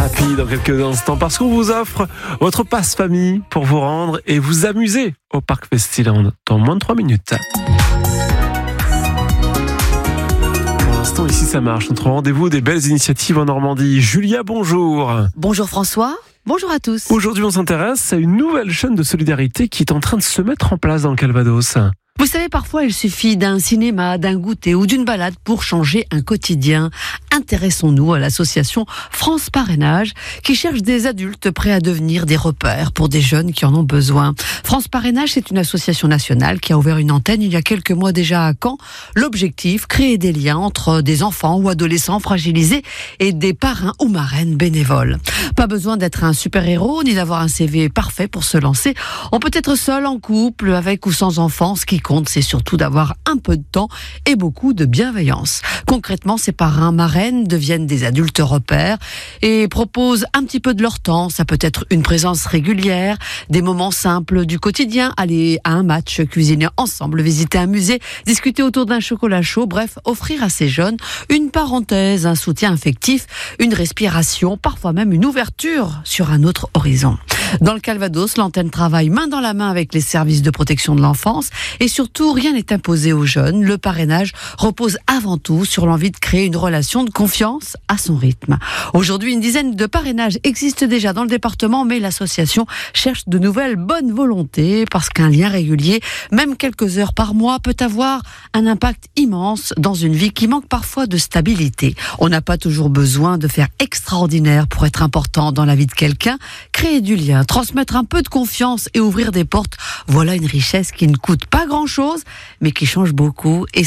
Happy dans quelques instants parce qu'on vous offre votre passe-famille pour vous rendre et vous amuser au Parc Festiland dans moins de 3 minutes. Pour l'instant, ici ça marche. Notre rendez-vous des belles initiatives en Normandie. Julia, bonjour. Bonjour François, bonjour à tous. Aujourd'hui, on s'intéresse à une nouvelle chaîne de solidarité qui est en train de se mettre en place dans le Calvados. Vous savez, parfois il suffit d'un cinéma, d'un goûter ou d'une balade pour changer un quotidien. Intéressons-nous à l'association France Parrainage qui cherche des adultes prêts à devenir des repères pour des jeunes qui en ont besoin. France Parrainage, c'est une association nationale qui a ouvert une antenne il y a quelques mois déjà à Caen. L'objectif, créer des liens entre des enfants ou adolescents fragilisés et des parrains ou marraines bénévoles. Pas besoin d'être un super-héros ni d'avoir un CV parfait pour se lancer. On peut être seul, en couple, avec ou sans enfants. Ce qui compte, c'est surtout d'avoir un peu de temps et beaucoup de bienveillance. Concrètement, ces parrains marraines deviennent des adultes repères et proposent un petit peu de leur temps. Ça peut être une présence régulière, des moments simples du quotidien, aller à un match, cuisiner ensemble, visiter un musée, discuter autour d'un chocolat chaud, bref, offrir à ces jeunes une parenthèse, un soutien affectif, une respiration, parfois même une ouverture sur un autre horizon. Dans le Calvados, l'antenne travaille main dans la main avec les services de protection de l'enfance et surtout, rien n'est imposé aux jeunes. Le parrainage repose avant tout sur l'envie de créer une relation de confiance à son rythme. Aujourd'hui, une dizaine de parrainages existent déjà dans le département, mais l'association cherche de nouvelles bonnes volontés parce qu'un lien régulier, même quelques heures par mois, peut avoir un impact immense dans une vie qui manque parfois de stabilité. On n'a pas toujours besoin de faire extraordinaire pour être important dans la vie de quelqu'un. Créer du lien, transmettre un peu de confiance et ouvrir des portes, voilà une richesse qui ne coûte pas grand-chose, mais qui change beaucoup. Et